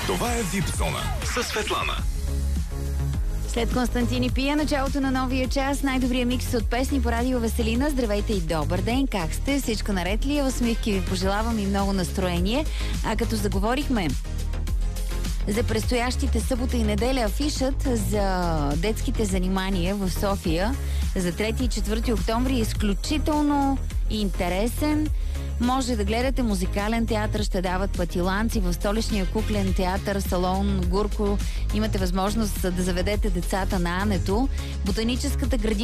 Това е VIP Зона със Светлана. След Константин и Пия, началото на новия час, най-добрия микс от песни по радио Веселина. Здравейте и добър ден, как сте? Всичко наред ли? Усмивки ви пожелавам и много настроение. А като заговорихме за предстоящите събота и неделя, афишът за детските занимания в София за 3 и 4 октомври е изключително интересен. Може да гледате музикален театър, ще дават патиланци в столичния куклен театър Салон Гурко. Имате възможност да заведете децата на Ането. Ботаническата градина